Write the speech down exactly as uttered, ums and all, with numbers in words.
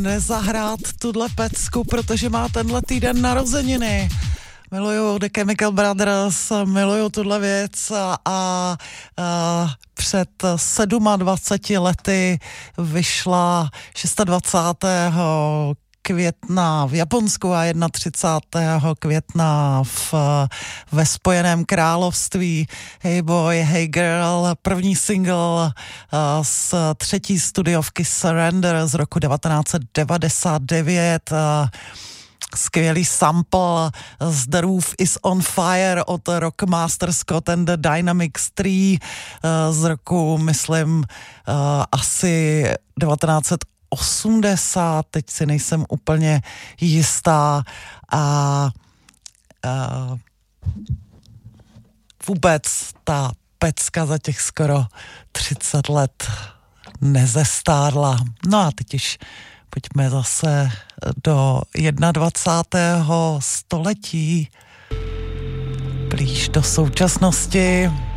nezahrát tuhle pecku, protože má tenhle týden narozeniny. Miluju The Chemical Brothers, miluju tuhle věc a, a, a před dvaceti sedmi lety vyšla dvacátého šestého května v Japonsku a třicátého prvního května v, ve Spojeném království. Hey Boy, Hey Girl, první single uh, z třetí studiovky Surrender z roku devatenáct set devadesát devět. Uh, skvělý sample z The Roof is on Fire od Rockmaster Scott and the Dynamics tři uh, z roku, myslím, uh, asi devatenáct set osmdesát, teď si nejsem úplně jistá a, a vůbec ta pecka za těch skoro třicet let nezestárla. No a teď už pojďme zase do dvacátého prvního století, blíž do současnosti.